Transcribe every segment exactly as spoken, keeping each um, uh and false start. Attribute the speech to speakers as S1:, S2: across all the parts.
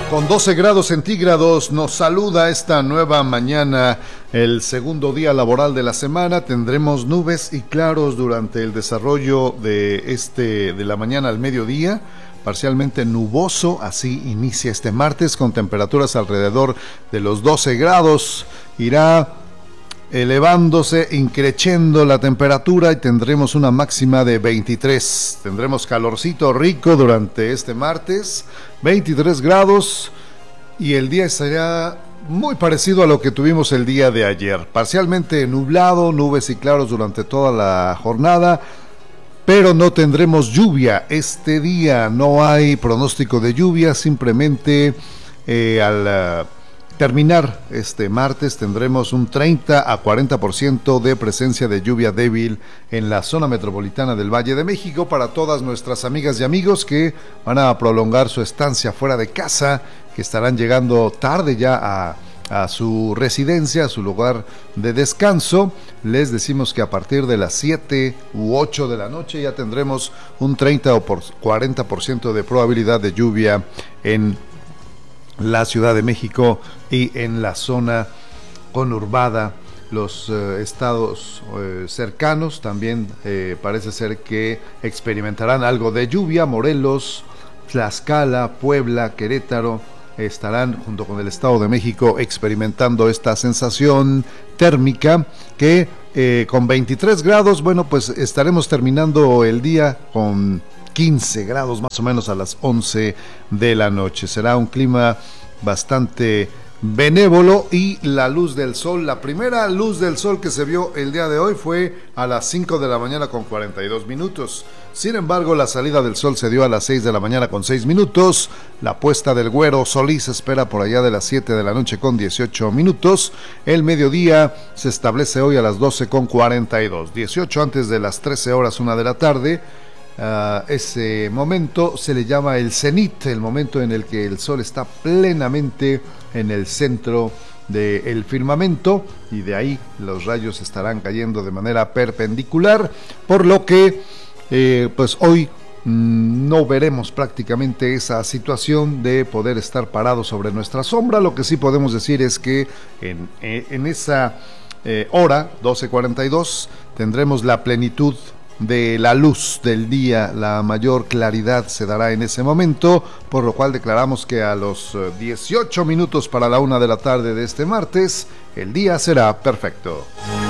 S1: Con doce grados centígrados nos saluda esta nueva mañana, el segundo día laboral de la semana. Tendremos nubes y claros durante el desarrollo de este de la mañana al mediodía, parcialmente nuboso. Así inicia este martes con temperaturas alrededor de los doce grados. Irá elevándose, increciendo la temperatura y tendremos una máxima de veintitrés. Tendremos calorcito rico durante este martes, veintitrés grados, y el día estará muy parecido a lo que tuvimos el día de ayer. Parcialmente nublado, nubes y claros durante toda la jornada, pero no tendremos lluvia este día. No hay pronóstico de lluvia, simplemente eh, al... Uh, terminar este martes tendremos un treinta a cuarenta por ciento de presencia de lluvia débil en la zona metropolitana del Valle de México para todas nuestras amigas y amigos que van a prolongar su estancia fuera de casa, que estarán llegando tarde ya a, a su residencia, a su lugar de descanso. Les decimos que a partir de las siete u ocho de la noche ya tendremos un treinta o cuarenta por ciento de probabilidad de lluvia en la Ciudad de México y en la zona conurbada. Los eh, estados eh, cercanos también eh, parece ser que experimentarán algo de lluvia. Morelos, Tlaxcala, Puebla, Querétaro estarán junto con el Estado de México experimentando esta sensación térmica que eh, con veintitrés grados, bueno, pues estaremos terminando el día con quince grados más o menos a las once de la noche. Será un clima bastante benévolo y la luz del sol, la primera luz del sol que se vio el día de hoy fue a las cinco de la mañana con cuarenta y dos minutos. Sin embargo, la salida del sol se dio a las seis de la mañana con seis minutos. La puesta del güero Solís se espera por allá de las siete de la noche con dieciocho minutos. El mediodía se establece hoy a las doce con cuarenta y dos, dieciocho antes de las trece horas, una de la tarde. Uh, ese momento se le llama el cenit, el momento en el que el sol está plenamente en el centro del firmamento y de ahí los rayos estarán cayendo de manera perpendicular, por lo que eh, pues hoy mmm, no veremos prácticamente esa situación de poder estar parados sobre nuestra sombra. Lo que sí podemos decir es que en, en esa eh, hora, doce cuarenta y dos, tendremos la plenitud de la luz del día. La mayor claridad se dará en ese momento, por lo cual declaramos que a los dieciocho minutos para la una de la tarde de este martes, el día será perfecto.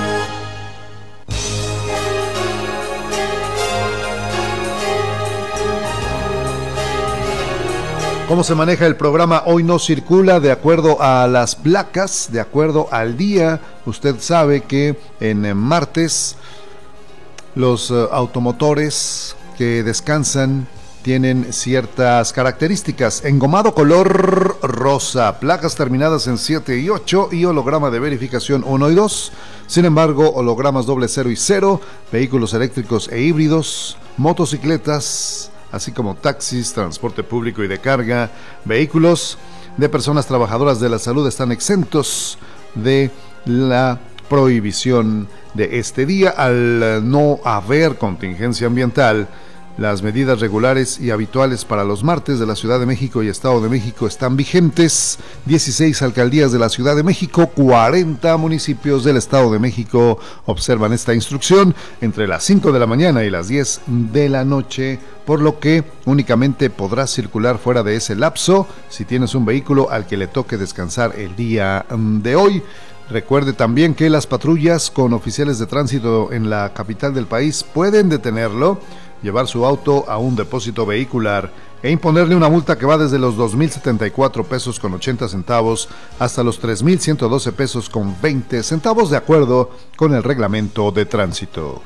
S1: ¿Cómo se maneja el programa? Hoy no circula de acuerdo a las placas, de acuerdo al día. Usted sabe que en martes los uh, automotores que descansan tienen ciertas características: engomado color rosa, placas terminadas en siete y ocho y holograma de verificación uno y dos. Sin embargo, hologramas doble cero y cero, vehículos eléctricos e híbridos, motocicletas, así como taxis, transporte público y de carga, vehículos de personas trabajadoras de la salud están exentos de la prohibición de este día. Al no haber contingencia ambiental, las medidas regulares y habituales para los martes de la Ciudad de México y Estado de México están vigentes. dieciséis alcaldías de la Ciudad de México, cuarenta municipios del Estado de México observan esta instrucción entre las cinco de la mañana y las diez de la noche, por lo que únicamente podrás circular fuera de ese lapso si tienes un vehículo al que le toque descansar el día de hoy. Recuerde también que las patrullas con oficiales de tránsito en la capital del país pueden detenerlo, llevar su auto a un depósito vehicular e imponerle una multa que va desde los dos mil setenta y cuatro pesos con ochenta centavos hasta los tres mil ciento doce pesos con veinte centavos, de acuerdo con el reglamento de tránsito.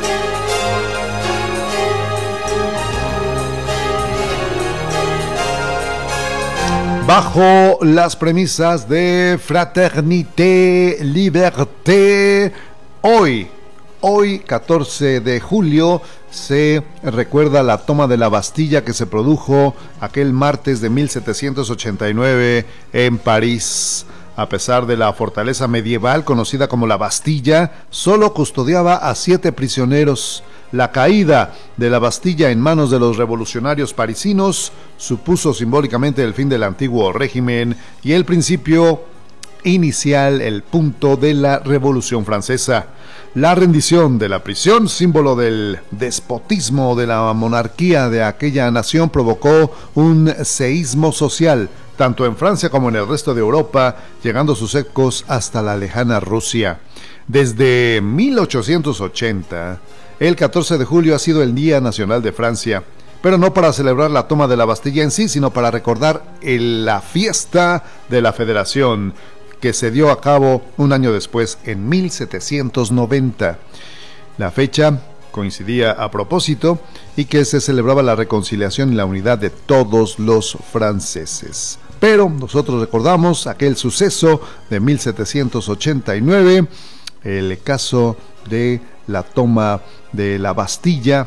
S1: Bajo las premisas de fraternité, liberté, hoy, hoy catorce de julio, se recuerda la toma de la Bastilla que se produjo aquel martes de mil setecientos ochenta y nueve en París. A pesar de la fortaleza medieval conocida como la Bastilla, solo custodiaba a siete prisioneros. La caída de la Bastilla en manos de los revolucionarios parisinos supuso simbólicamente el fin del antiguo régimen y el principio inicial, el punto de la Revolución Francesa. La rendición de la prisión, símbolo del despotismo de la monarquía de aquella nación, provocó un seísmo social, tanto en Francia como en el resto de Europa, llegando sus ecos hasta la lejana Rusia. Desde mil ochocientos ochenta, el catorce de julio ha sido el Día Nacional de Francia, pero no para celebrar la toma de la Bastilla en sí, sino para recordar el, la fiesta de la Federación, que se dio a cabo un año después, en mil setecientos noventa. La fecha coincidía a propósito y que se celebraba la reconciliación y la unidad de todos los franceses. Pero nosotros recordamos aquel suceso de mil setecientos ochenta y nueve, el caso de la toma de la Bastilla,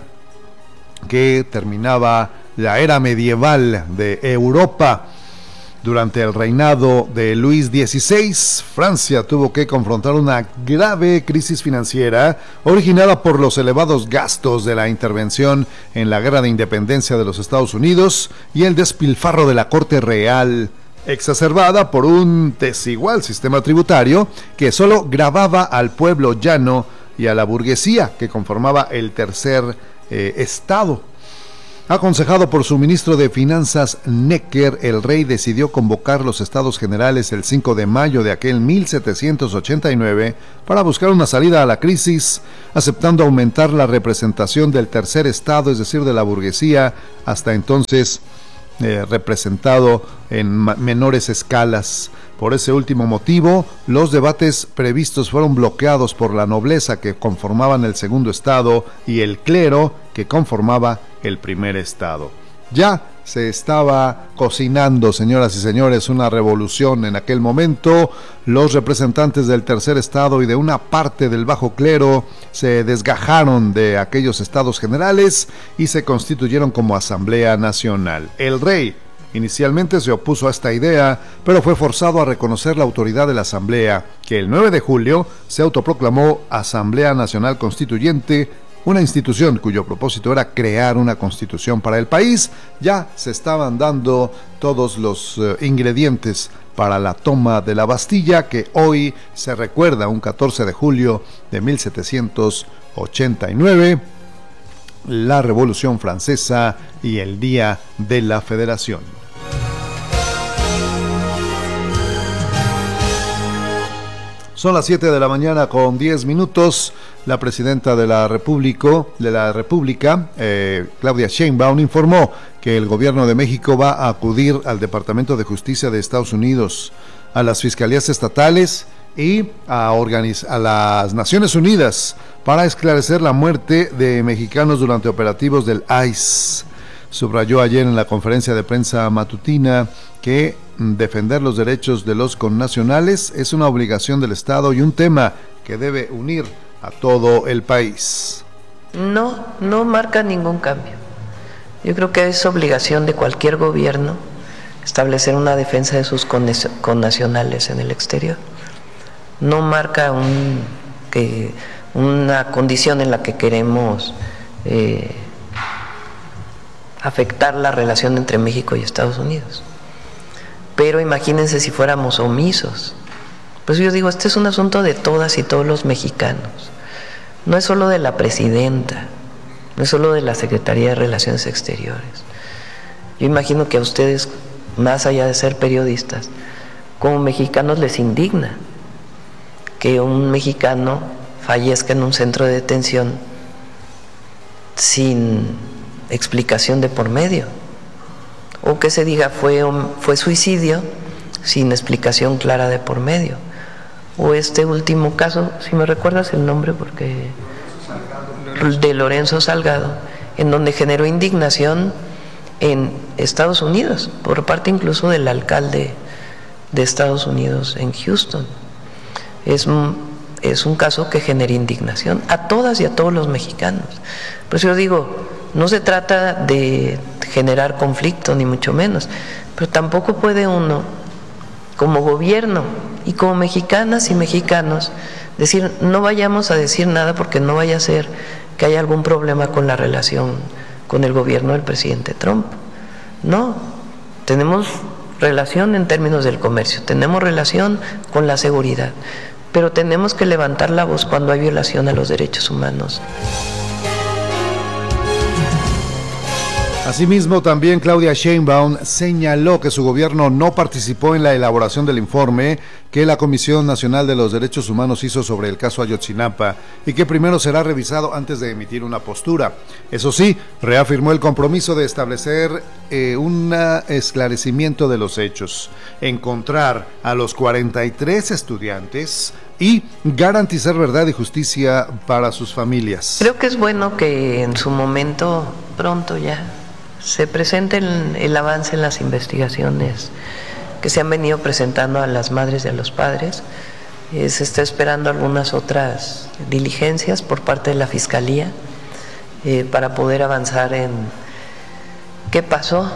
S1: que terminaba la era medieval de Europa. Durante el reinado de Luis dieciséis, Francia tuvo que confrontar una grave crisis financiera originada por los elevados gastos de la intervención en la Guerra de Independencia de los Estados Unidos y el despilfarro de la corte real, exacerbada por un desigual sistema tributario que solo gravaba al pueblo llano y a la burguesía que conformaba el tercer eh, estado. Aconsejado por su ministro de Finanzas Necker, el rey decidió convocar los Estados Generales el cinco de mayo de aquel mil setecientos ochenta y nueve para buscar una salida a la crisis, aceptando aumentar la representación del tercer estado, es decir, de la burguesía, hasta entonces eh, representado en menores escalas. Por ese último motivo, los debates previstos fueron bloqueados por la nobleza que conformaban el segundo estado y el clero que conformaba el primer estado. Ya se estaba cocinando, señoras y señores, una revolución en aquel momento. Los representantes del tercer estado y de una parte del bajo clero se desgajaron de aquellos estados generales y se constituyeron como Asamblea Nacional. El rey inicialmente se opuso a esta idea, pero fue forzado a reconocer la autoridad de la Asamblea, que el nueve de julio se autoproclamó Asamblea Nacional Constituyente, una institución cuyo propósito era crear una constitución para el país. Ya se estaban dando todos los uh, ingredientes para la toma de la Bastilla, que hoy se recuerda un catorce de julio de mil setecientos ochenta y nueve, la Revolución Francesa y el Día de la Federación. Son las siete de la mañana con diez minutos. La presidenta de la República, de la República eh, Claudia Sheinbaum, informó que el gobierno de México va a acudir al Departamento de Justicia de Estados Unidos, a las fiscalías estatales y a, organiz- a las Naciones Unidas para esclarecer la muerte de mexicanos durante operativos del I C E. Subrayó ayer en la conferencia de prensa matutina que defender los derechos de los connacionales es una obligación del Estado y un tema que debe unir a todo el país.
S2: No, no marca ningún cambio. Yo creo que es obligación de cualquier gobierno establecer una defensa de sus connacionales en el exterior. No marca un, que, una condición en la que queremos eh, afectar la relación entre México y Estados Unidos. Pero imagínense si fuéramos omisos. Pues yo digo, este es un asunto de todas y todos los mexicanos. No es solo de la presidenta, no es solo de la Secretaría de Relaciones Exteriores. Yo imagino que a ustedes, más allá de ser periodistas, como mexicanos les indigna que un mexicano fallezca en un centro de detención sin explicación de por medio, o que se diga fue, fue suicidio sin explicación clara de por medio, o este último caso, si me recuerdas el nombre, porque de Lorenzo Salgado, en donde generó indignación en Estados Unidos, por parte incluso del alcalde de Estados Unidos en Houston. Es, es un caso que genera indignación a todas y a todos los mexicanos. Por eso yo digo, no se trata de generar conflicto, ni mucho menos, pero tampoco puede uno, como gobierno y como mexicanas y mexicanos, decir, no vayamos a decir nada porque no vaya a ser que hay algún problema con la relación con el gobierno del presidente Trump. No, tenemos relación en términos del comercio, tenemos relación con la seguridad, pero tenemos que levantar la voz cuando hay violación a los derechos humanos.
S1: Asimismo, también Claudia Sheinbaum señaló que su gobierno no participó en la elaboración del informe que la Comisión Nacional de los Derechos Humanos hizo sobre el caso Ayotzinapa y que primero será revisado antes de emitir una postura. Eso sí, reafirmó el compromiso de establecer eh, un esclarecimiento de los hechos, encontrar a los cuarenta y tres estudiantes y garantizar verdad y justicia para sus familias.
S2: Creo que es bueno que en su momento, pronto ya, se presente el, el avance en las investigaciones que se han venido presentando a las madres y a los padres. Eh, se está esperando algunas otras diligencias por parte de la Fiscalía eh, para poder avanzar en qué pasó,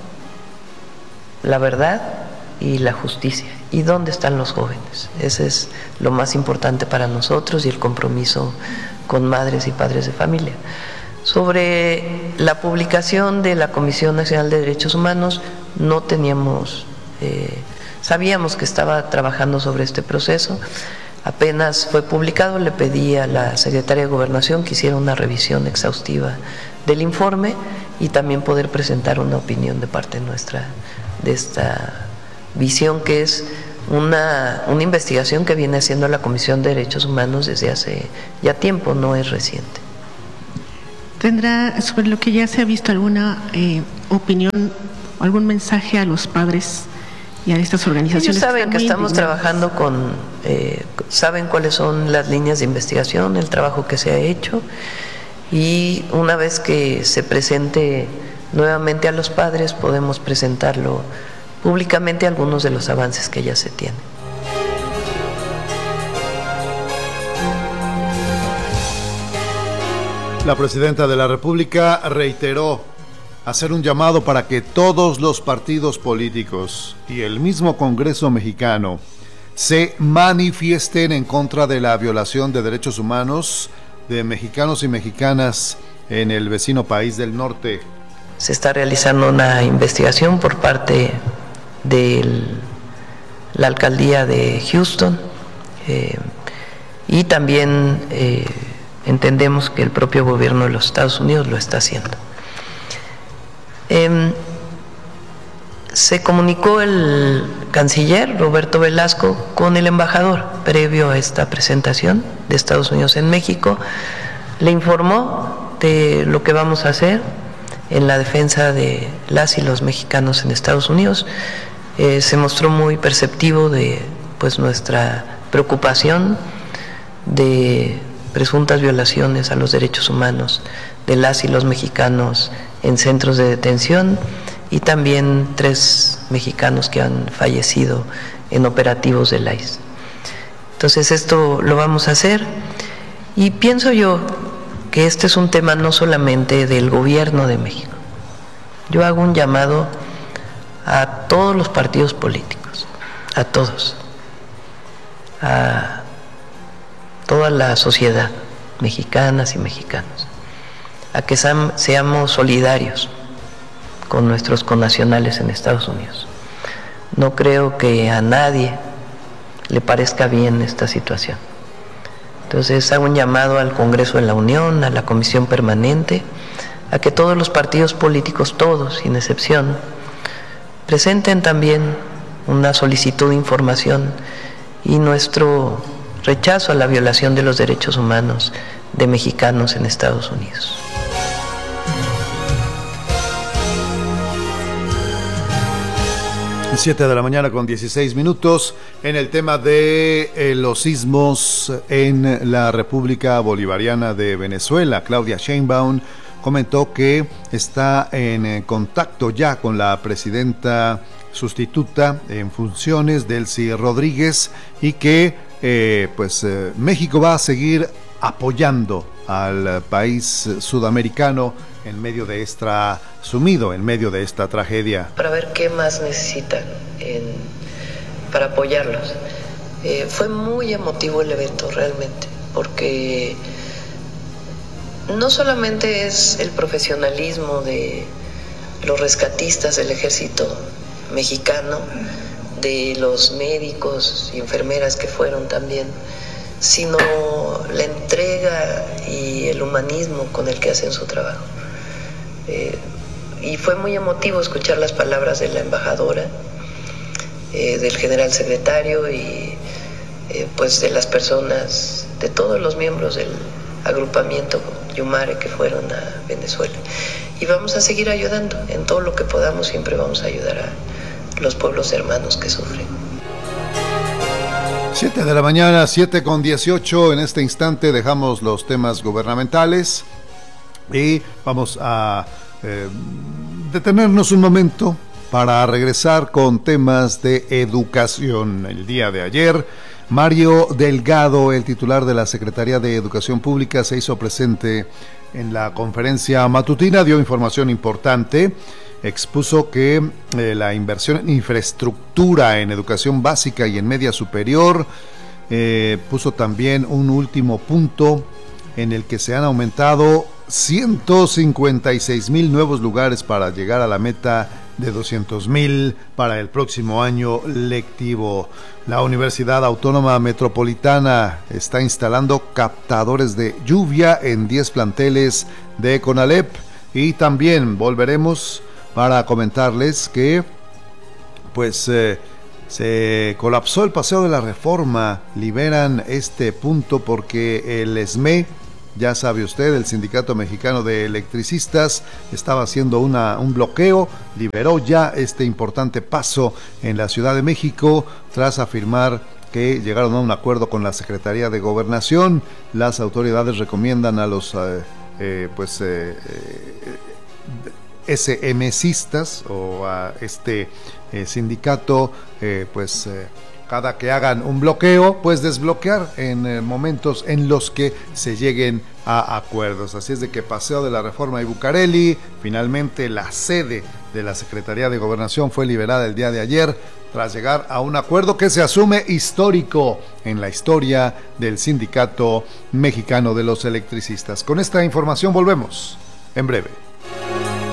S2: la verdad y la justicia, y dónde están los jóvenes. Ese es lo más importante para nosotros y el compromiso con madres y padres de familia. Sobre la publicación de la Comisión Nacional de Derechos Humanos, no teníamos, eh, sabíamos que estaba trabajando sobre este proceso, apenas fue publicado, le pedí a la Secretaría de Gobernación que hiciera una revisión exhaustiva del informe y también poder presentar una opinión de parte nuestra de esta visión, que es una, una investigación que viene haciendo la Comisión de Derechos Humanos desde hace ya tiempo, no es reciente.
S3: ¿Tendrá sobre lo que ya se ha visto alguna eh, opinión, algún mensaje a los padres y a estas organizaciones?
S2: Ellos saben que, que estamos trabajando con, eh, saben cuáles son las líneas de investigación, el trabajo que se ha hecho, y una vez que se presente nuevamente a los padres podemos presentarlo públicamente algunos de los avances que ya se tienen.
S1: La presidenta de la República reiteró hacer un llamado para que todos los partidos políticos y el mismo Congreso mexicano se manifiesten en contra de la violación de derechos humanos de mexicanos y mexicanas en el vecino país del norte.
S2: Se está realizando una investigación por parte de la alcaldía de Houston eh, y también eh, entendemos que el propio gobierno de los Estados Unidos lo está haciendo. Eh, se comunicó el canciller Roberto Velasco con el embajador previo a esta presentación de Estados Unidos en México, le informó de lo que vamos a hacer en la defensa de las y los mexicanos en Estados Unidos. Eh, se mostró muy perceptivo de pues nuestra preocupación de presuntas violaciones a los derechos humanos de las y los mexicanos en centros de detención y también tres mexicanos que han fallecido en operativos del I C E. Entonces esto lo vamos a hacer y pienso yo que este es un tema no solamente del gobierno de México. Yo hago un llamado a todos los partidos políticos, a todos, a toda la sociedad, mexicanas y mexicanos, a que seamos solidarios con nuestros connacionales en Estados Unidos. No creo que a nadie le parezca bien esta situación. Entonces hago un llamado al Congreso de la Unión, a la Comisión Permanente, a que todos los partidos políticos, todos, sin excepción, presenten también una solicitud de información y nuestro rechazo a la violación de los derechos humanos de mexicanos en Estados Unidos.
S1: siete de la mañana con dieciséis minutos. En el tema de eh, los sismos en la República Bolivariana de Venezuela, Claudia Sheinbaum comentó que está en eh, contacto ya con la presidenta sustituta en funciones, Delcy Rodríguez, y que eh, pues eh, México va a seguir apoyando al país sudamericano en medio de esta, sumido en medio de esta tragedia.
S2: Para ver qué más necesitan en, para apoyarlos. Eh, fue muy emotivo el evento realmente, porque no solamente es el profesionalismo de los rescatistas del ejército mexicano, de los médicos y enfermeras que fueron también, sino la entrega y el humanismo con el que hacen su trabajo. Eh, y fue muy emotivo escuchar las palabras de la embajadora, eh, del general secretario y eh, pues de las personas, de todos los miembros del agrupamiento Yumare que fueron a Venezuela. Y vamos a seguir ayudando en todo lo que podamos, siempre vamos a ayudar a los pueblos hermanos que sufren.
S1: Siete de la mañana, siete con dieciocho. En este instante dejamos los temas gubernamentales y vamos a eh, detenernos un momento para regresar con temas de educación. El día de ayer, Mario Delgado, el titular de la Secretaría de Educación Pública, se hizo presente en la conferencia matutina, dio información importante, expuso que eh, la inversión en infraestructura en educación básica y en media superior, eh, puso también un último punto en el que se han aumentado ciento cincuenta y seis mil nuevos lugares para llegar a la meta de doscientos mil para el próximo año lectivo. La Universidad Autónoma Metropolitana está instalando captadores de lluvia en diez planteles de CONALEP y también volveremos para comentarles que pues eh, se colapsó el Paseo de la Reforma. Liberan este punto porque el S M E, ya sabe usted, el Sindicato Mexicano de Electricistas, estaba haciendo una, un bloqueo, liberó ya este importante paso en la Ciudad de México tras afirmar que llegaron a un acuerdo con la Secretaría de Gobernación. Las autoridades recomiendan a los eh, eh, pues eh, SMCistas o a este eh, sindicato eh, pues eh, cada que hagan un bloqueo, pues desbloquear en eh, momentos en los que se lleguen a acuerdos. Así es de que Paseo de la Reforma y Bucareli, finalmente la sede de la Secretaría de Gobernación fue liberada el día de ayer tras llegar a un acuerdo que se asume histórico en la historia del Sindicato Mexicano de los Electricistas. Con esta información volvemos en breve.